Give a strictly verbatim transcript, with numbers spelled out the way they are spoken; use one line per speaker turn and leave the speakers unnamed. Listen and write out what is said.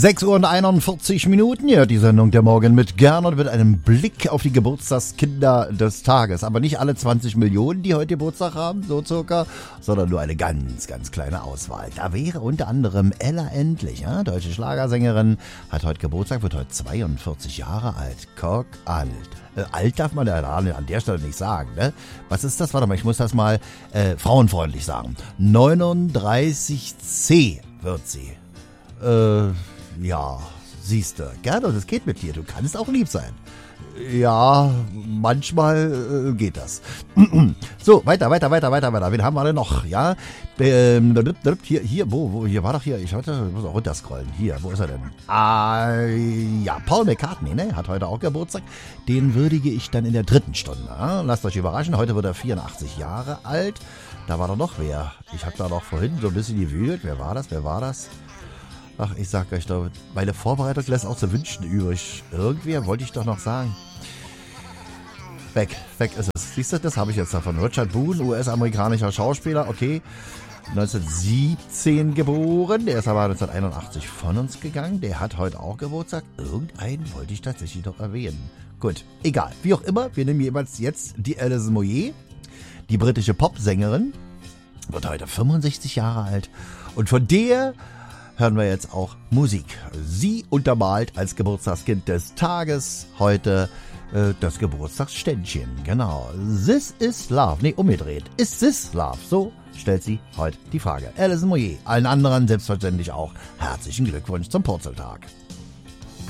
sechs Uhr und einundvierzig Minuten, ja, die Sendung der Morgen mit Gernot mit einem Blick auf die Geburtstagskinder des Tages. Aber nicht alle zwanzig Millionen, die heute Geburtstag haben, so circa, sondern nur eine ganz, ganz kleine Auswahl. Da wäre unter anderem Ella Endlich, ja, deutsche Schlagersängerin, hat heute Geburtstag, wird heute zweiundvierzig Jahre alt. Kork alt. Äh, alt darf man ja an der Stelle nicht sagen, ne? Was ist das? Warte mal, ich muss das mal äh, frauenfreundlich sagen. neununddreißig C wird sie. Äh, ja, siehste. Gerne, das geht mit dir. Du kannst auch lieb sein. Ja, manchmal äh, geht das. So, weiter, weiter, weiter, weiter, weiter. Wen haben wir denn noch? Ja, ähm, hier, hier, wo, wo, hier war doch hier, ich heute, ich muss auch runterscrollen. Hier, wo ist er denn? Ah, ja, Paul McCartney, ne, hat heute auch Geburtstag. Den würdige ich dann in der dritten Stunde. Ja? Lasst euch überraschen, heute wird er vierundachtzig Jahre alt. Da war doch noch wer. Ich habe da doch vorhin so ein bisschen gewühlt. Wer war das, wer war das? Ach, ich sag euch doch, meine Vorbereitung lässt auch zu wünschen übrig. Irgendwer wollte ich doch noch sagen. Weg, weg ist es. Siehst du, das habe ich jetzt davon. Richard Boone, U S-amerikanischer Schauspieler, okay. neunzehnhundertsiebzehn geboren, der ist aber neunzehnhunderteinundachtzig von uns gegangen. Der hat heute auch Geburtstag. Irgendeinen wollte ich tatsächlich noch erwähnen. Gut, egal. Wie auch immer, wir nehmen jeweils jetzt die Alison Moyet, die britische Popsängerin, wird heute fünfundsechzig Jahre alt. Und von der hören wir jetzt auch Musik. Sie untermalt als Geburtstagskind des Tages heute äh, das Geburtstagsständchen. Genau. This is love. Nee, umgedreht. Is this love? So stellt sie heute die Frage. Alison Moyet. Allen anderen selbstverständlich auch herzlichen Glückwunsch zum Purzeltag.